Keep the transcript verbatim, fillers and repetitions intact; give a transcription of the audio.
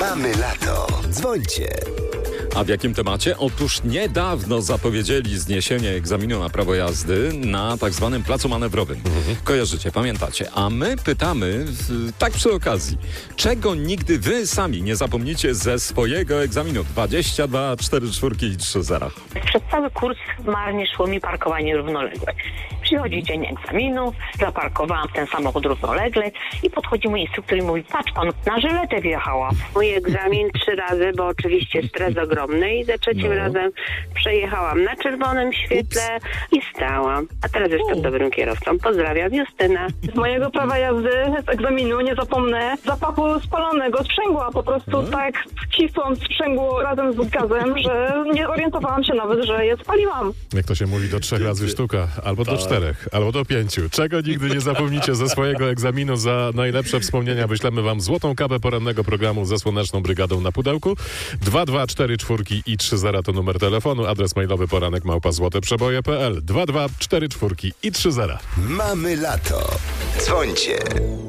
Mamy lato. Dzwońcie. A w jakim temacie? Otóż niedawno zapowiedzieli zniesienie egzaminu na prawo jazdy na tak zwanym placu manewrowym. Mhm. Kojarzycie, pamiętacie. A my pytamy, tak przy okazji, czego nigdy wy sami nie zapomnicie ze swojego egzaminu? dwadzieścia dwa, cztery czwórki i trzy zera. Przez cały kurs marnie szło mi parkowanie równoległe. Przychodzi dzień egzaminu, zaparkowałam ten samochód równolegle i podchodzi mój instruktor i mówi: patrz pan, na żyletę wjechała. Mój egzamin trzy razy, bo oczywiście stres ogromny, i za trzecim No. razem przejechałam na czerwonym świetle i stałam. A teraz jestem dobrym kierowcą. Pozdrawiam, Justyna. Z mojego prawa jazdy, z egzaminu nie zapomnę zapachu spalonego sprzęgła. Po prostu Hmm? tak cisnąc sprzęgło razem z gazem, że nie orientowałam się nawet, że je spaliłam. Jak to się mówi, do trzech razy sztuka, albo do czterech, albo do pięciu. Czego nigdy nie zapomnicie ze swojego egzaminu? Za najlepsze wspomnienia wyślemy wam złotą kawę porannego programu ze Słoneczną Brygadą na pudełku. dwa dwa cztery czwórki i trzy zera to numer telefonu, adres mailowy poranek małpa złoteprzeboje kropka pl. dwa dwa cztery czwórki i trzy zera. Mamy lato. Dzwońcie.